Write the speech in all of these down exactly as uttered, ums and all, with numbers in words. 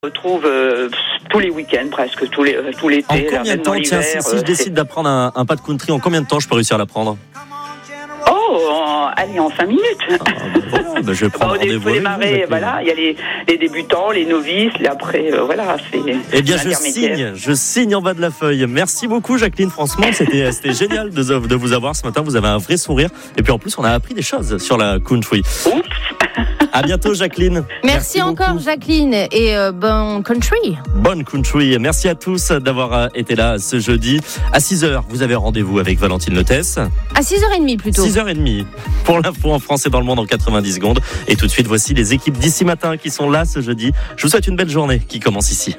On retrouve euh, tous les week-ends, presque tous les euh, tout l'été. En combien même de temps, dans tiens, l'hiver, si, si je euh, décide c'est... d'apprendre un, un pas de country, en combien de temps je peux réussir à l'apprendre? Oh, en, allez, en cinq minutes. Ah, bah voilà, bah je vais prendre Bah, il rendez-vous faut avec démarrer, vous, voilà. Il y a les, les débutants, les novices, et après, euh, voilà, c'est. Eh bien, je l'intermédiaire. signe, je signe en bas de la feuille. Merci beaucoup, Jacqueline. Franchement, c'était, c'était génial de, de vous avoir ce matin. Vous avez un vrai sourire. Et puis, en plus, on a appris des choses sur la country. Oups. À bientôt, Jacqueline. Merci, Merci encore, beaucoup. Jacqueline. Et euh, bon country. Bonne country. Merci à tous d'avoir été là ce jeudi. À six heures, vous avez rendez-vous avec Valentine Lotès. À six heures trente plutôt. six heures trente pour l'info en France et dans le monde en quatre-vingt-dix secondes. Et tout de suite, voici les équipes d'ici matin qui sont là ce jeudi. Je vous souhaite une belle journée qui commence ici.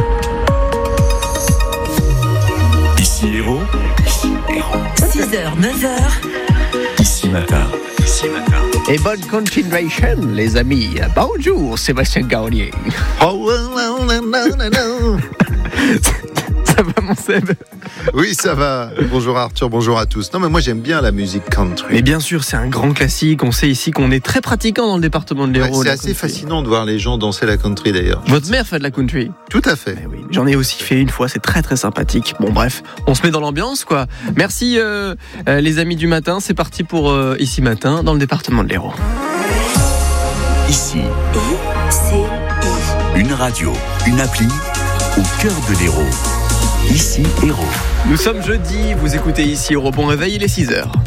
Ici Héros. six heures, neuf heures. Ici Matin. Ici Matin. Et bonne continuation, les amis. Bonjour, Sébastien Garnier. Oh, ça va, mon Seb? Oui, ça va. Bonjour Arthur, bonjour à tous. Non, mais moi j'aime bien la musique country. Mais bien sûr, c'est un grand classique. On sait ici qu'on est très pratiquant dans le département de l'Hérault. Ouais, c'est assez country. fascinant de voir les gens danser la country d'ailleurs. Votre mère fait de la country? Tout à fait. Mais oui, j'en ai aussi fait une fois, c'est très très sympathique. Bon bref, on se met dans l'ambiance quoi. Merci euh, euh, les amis du matin, c'est parti pour euh, Ici Matin dans le département de l'Hérault. Ici, I C I. une radio, une appli au cœur de l'Hérault. Ici Héros. Nous sommes jeudi, vous écoutez Ici Héros. Bon réveil, il est six heures.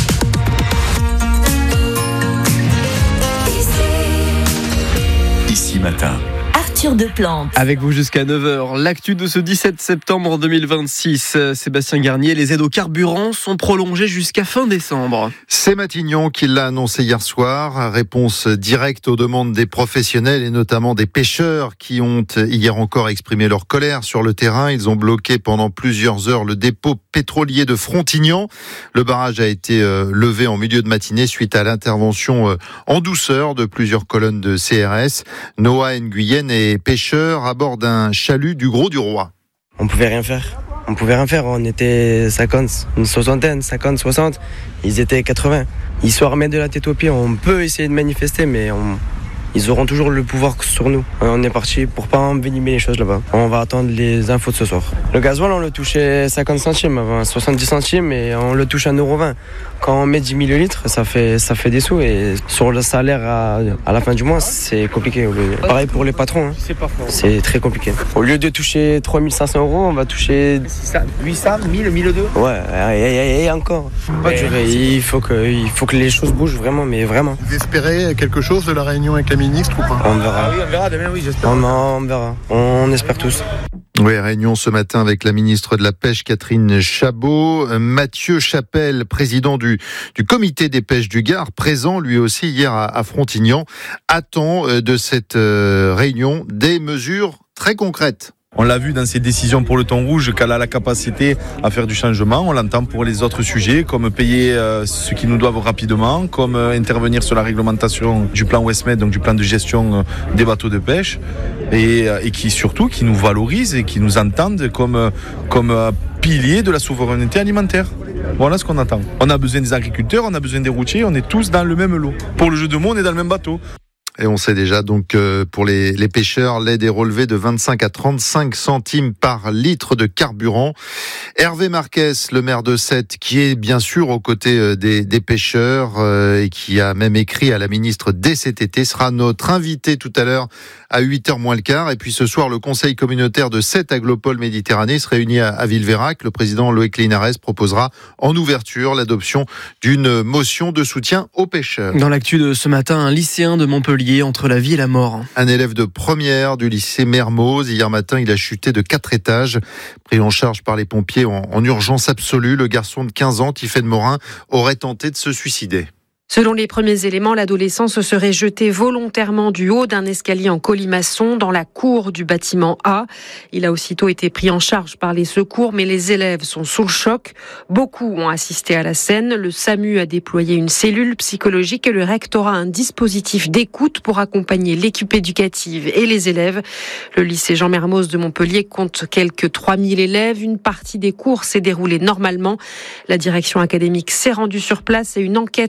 Ici Matin. Arthur Deplante. Avec vous jusqu'à neuf heures, l'actu de ce dix-sept septembre deux mille vingt-six. Sébastien Garnier, les aides au carburant sont prolongées jusqu'à fin décembre. C'est Matignon qui l'a annoncé hier soir. Réponse directe aux demandes des professionnels et notamment des pêcheurs qui ont hier encore exprimé leur colère sur le terrain. Ils ont bloqué pendant plusieurs heures le dépôt pétrolier de Frontignan. Le barrage a été levé en milieu de matinée suite à l'intervention en douceur de plusieurs colonnes de C R S. Noah Nguyen est pêcheur à bord d'un chalut du Gros du Roi. On pouvait rien faire. On pouvait rien faire. On était cinquante, une soixantaine, cinquante, soixante. Ils étaient quatre-vingts. Ils se remettent de la tête aux pieds. On peut essayer de manifester, mais on... ils auront toujours le pouvoir sur nous. On est parti pour pas envenimer les choses là-bas. On va attendre les infos de ce soir. Le gasoil, on le touchait cinquante centimes avant, soixante-dix centimes et on le touche à un euro vingt. Quand on met dix millilitres, ça fait, ça fait des sous et sur le salaire à, à la fin du mois, c'est compliqué. Pareil pour les patrons, hein. C'est très compliqué. Au lieu de toucher trois mille cinq cents euros, on va toucher huit cents, mille, mille deux. Ouais, et, et, et encore. Pas durer. Il faut que, il faut que les choses bougent vraiment, mais vraiment. Vous espérez quelque chose de la réunion avec la ministre ou pas? On verra. Ah oui, on verra demain, oui, j'espère. On, on verra. On espère tous. Oui, réunion ce matin avec la ministre de la Pêche, Catherine Chabot. Mathieu Chapelle, président du, du comité des pêches du Gard, présent lui aussi hier à, à Frontignan, attend de cette euh, réunion des mesures très concrètes. On l'a vu dans ses décisions pour le thon rouge qu'elle a la capacité à faire du changement. On l'entend pour les autres sujets, comme payer euh, ce qu'ils nous doivent rapidement, comme euh, intervenir sur la réglementation du plan Westmed, donc du plan de gestion euh, des bateaux de pêche, et, euh, et qui surtout qui nous valorise et qui nous entendent comme, euh, comme euh, pilier de la souveraineté alimentaire. Voilà ce qu'on attend. On a besoin des agriculteurs, on a besoin des routiers, on est tous dans le même lot. Pour le jeu de mots, on est dans le même bateau. Et on sait déjà donc euh, pour les, les pêcheurs, l'aide est relevée de vingt-cinq à trente-cinq centimes par litre de carburant. Hervé Marquez, le maire de Sète, qui est bien sûr aux côtés des, des pêcheurs euh, et qui a même écrit à la ministre dès cet été, sera notre invité tout à l'heure à huit heures moins le quart. Et puis ce soir, le conseil communautaire de Sète Aglopole Méditerranée se réunit à, à Villeveyrac. Le président Loïc Linares proposera en ouverture l'adoption d'une motion de soutien aux pêcheurs. Dans l'actu de ce matin, un lycéen de Montpellier entre la vie et la mort. Un élève de première du lycée Mermoz. Hier matin, il a chuté de quatre étages. Pris en charge par les pompiers en, en urgence absolue, le garçon de quinze ans, Tiphaine Morin, aurait tenté de se suicider. Selon les premiers éléments, l'adolescent se serait jeté volontairement du haut d'un escalier en colimaçon dans la cour du bâtiment A. Il a aussitôt été pris en charge par les secours, mais les élèves sont sous le choc. Beaucoup ont assisté à la scène. Le SAMU a déployé une cellule psychologique et le rectorat un dispositif d'écoute pour accompagner l'équipe éducative et les élèves. Le lycée Jean Mermoz de Montpellier compte quelques trois mille élèves. Une partie des cours s'est déroulée normalement. La direction académique s'est rendue sur place et une enquête de police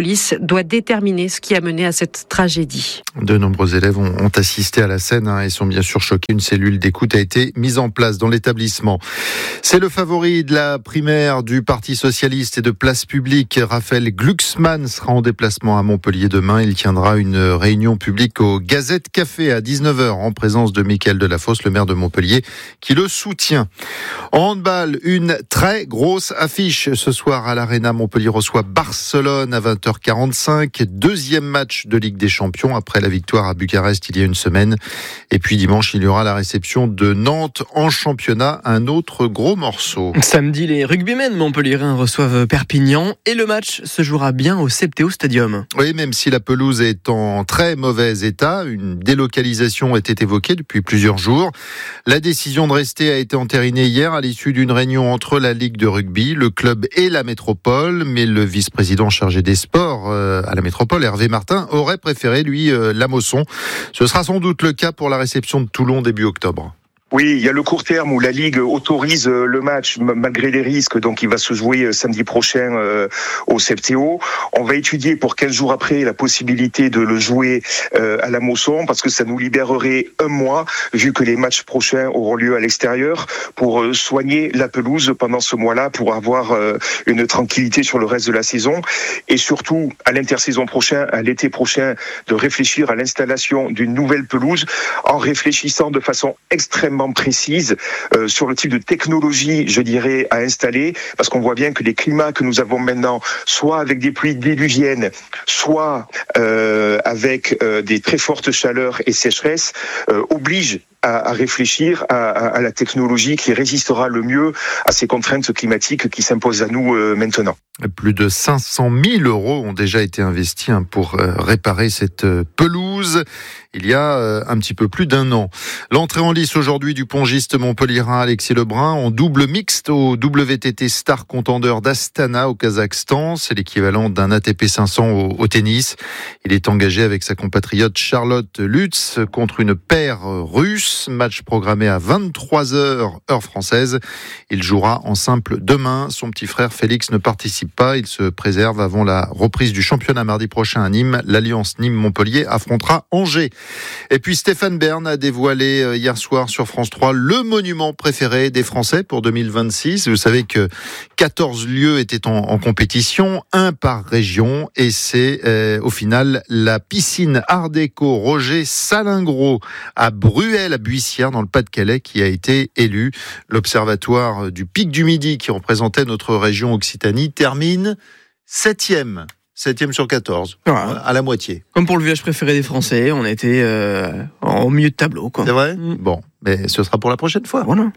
police doit déterminer ce qui a mené à cette tragédie. De nombreux élèves ont, ont assisté à la scène hein, et sont bien sûr choqués. Une cellule d'écoute a été mise en place dans l'établissement. C'est le favori de la primaire du Parti socialiste et de Place Publique. Raphaël Glucksmann sera en déplacement à Montpellier demain. Il tiendra une réunion publique au Gazette Café à dix-neuf heures en présence de Mickaël Delafosse, le maire de Montpellier, qui le soutient. En handball, une très grosse affiche ce soir à l'Arena. Montpellier reçoit Barcelone à vingt heures quarante-cinq. Deuxième match de Ligue des Champions après la victoire à Bucarest il y a une semaine. Et puis dimanche, il y aura la réception de Nantes en championnat, un autre gros morceau. Samedi, les rugbymen montpelliérains reçoivent Perpignan et le match se jouera bien au Septéo Stadium. Oui, même si la pelouse est en très mauvais état, une délocalisation était évoquée depuis plusieurs jours. La décision de rester a été entérinée hier à l'issue d'une réunion entre la Ligue de rugby, le club et la métropole, mais le vice-président chargé des sports euh, à la métropole, Hervé Martin, aurait préféré, lui, euh, la Mosson. Ce sera sans doute le cas pour la réception de Toulon début octobre. Oui, il y a le court terme où la Ligue autorise le match malgré les risques, donc il va se jouer samedi prochain euh, au Septéo. On va étudier pour quinze jours après la possibilité de le jouer euh, à la Mosson, parce que ça nous libérerait un mois, vu que les matchs prochains auront lieu à l'extérieur, pour euh, soigner la pelouse pendant ce mois-là, pour avoir euh, une tranquillité sur le reste de la saison, et surtout à l'intersaison prochaine, à l'été prochain, de réfléchir à l'installation d'une nouvelle pelouse, en réfléchissant de façon extrêmement précise euh, sur le type de technologie, je dirais, à installer, parce qu'on voit bien que les climats que nous avons maintenant, soit avec des pluies diluviennes, soit euh, avec euh, des très fortes chaleurs et sécheresses, euh, obligent à, à réfléchir à, à, à la technologie qui résistera le mieux à ces contraintes climatiques qui s'imposent à nous euh, maintenant. Plus de cinq cent mille euros ont déjà été investis hein, pour euh, réparer cette euh, pelouse il y a euh, un petit peu plus d'un an. L'entrée en lice aujourd'hui du pongiste montpelliérain Alexis Lebrun en double mixte au W T T Star Contender d'Astana au Kazakhstan. C'est l'équivalent d'un A T P cinq cents au, au tennis. Il est engagé avec sa compatriote Charlotte Lutz contre une paire russe. Match programmé à vingt-trois heures heure française. Il jouera en simple demain. Son petit frère Félix ne participe pas. Il se préserve avant la reprise du championnat mardi prochain à Nîmes. L'Alliance Nîmes-Montpellier affrontera Angers. Et puis Stéphane Bern a dévoilé hier soir sur France trois le monument préféré des Français pour deux mille vingt-six. Vous savez que quatorze lieux étaient en, en compétition, un par région, et c'est euh, au final la piscine Art Déco Roger Salingro à Bruel, à Buissière, dans le Pas-de-Calais, qui a été élu. L'observatoire du Pic du Midi, qui représentait notre région Occitanie, termine septième. septième sur quatorze, ouais. À la moitié. Comme pour le village préféré des Français, on était euh, au milieu de tableau, quoi. C'est vrai ? mmh. Bon, mais ce sera pour la prochaine fois. Voilà.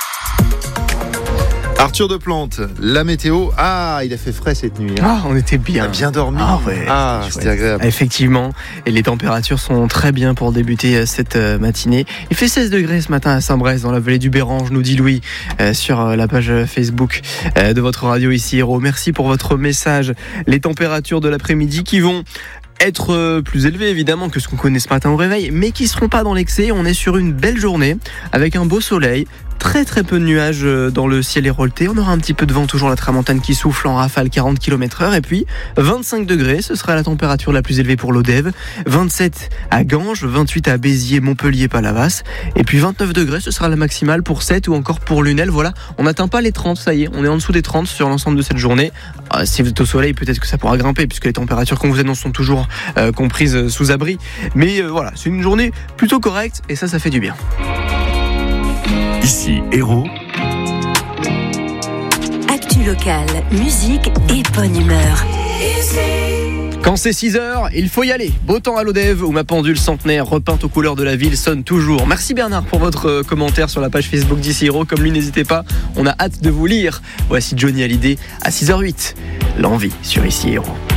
Arthur de Plante, la météo. Ah, il a fait frais cette nuit. Hein. Ah, on était bien. On a bien dormi. Ah, ouais, ah c'était agréable. Effectivement. Et les températures sont très bien pour débuter cette matinée. Il fait seize degrés ce matin à Saint-Brest, dans la vallée du Bérange, nous dit Louis, euh, sur la page Facebook euh, de votre radio ici Héros. Merci pour votre message. Les températures de l'après-midi qui vont être plus élevés évidemment que ce qu'on connaît ce matin au réveil, mais qui ne seront pas dans l'excès. On est sur une belle journée avec un beau soleil, très très peu de nuages dans le ciel érolté. On aura un petit peu de vent, toujours la tramontane qui souffle en rafale quarante kilomètres heure, et puis vingt-cinq degrés, ce sera la température la plus élevée pour l'Odève, vingt-sept à Ganges, vingt-huit à Béziers, Montpellier, Palavas, et puis vingt-neuf degrés, ce sera la maximale pour Sète ou encore pour Lunel. Voilà, on n'atteint pas les trente, ça y est, on est en dessous des trente sur l'ensemble de cette journée. Euh, si vous êtes au soleil, peut-être que ça pourra grimper, puisque les températures qu'on vous annonce sont toujours euh, comprises sous abri, mais euh, voilà, c'est une journée plutôt correcte, et ça, ça fait du bien. Ici, Héros. Actu locale, musique et bonne humeur. Quand c'est six heures, il faut y aller. Beau temps à l'Odève, où ma pendule centenaire repeinte aux couleurs de la ville sonne toujours. Merci Bernard pour votre commentaire sur la page Facebook d'Ici Héros. Comme lui, n'hésitez pas, on a hâte de vous lire. Voici Johnny Hallyday à six heures huit. L'envie sur Ici Héros.